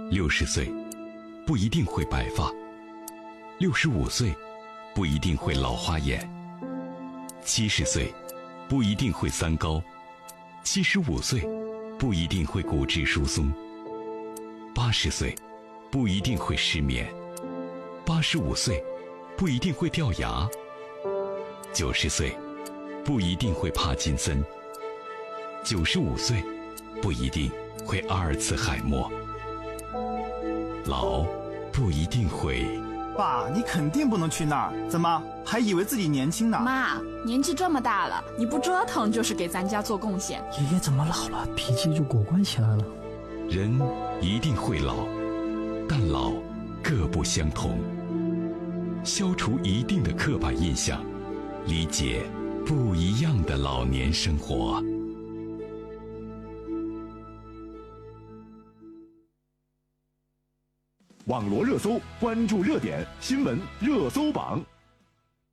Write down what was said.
60岁不一定会白发，65岁不一定会老花眼，70岁不一定会三高，75岁不一定会骨质疏松，80岁不一定会失眠，85岁不一定会掉牙，90岁不一定会帕金森，95岁不一定会阿尔茨海默。老不一定会。 爸，你肯定不能去那儿，怎么还以为自己年轻呢？ 妈，年纪这么大了，你不折腾就是给咱家做贡献。 爷爷怎么老了，脾气就果断起来了？ 人一定会老，但老各不相同。消除一定的刻板印象，理解不一样的老年生活。 网罗热搜，关注热点新闻热搜榜，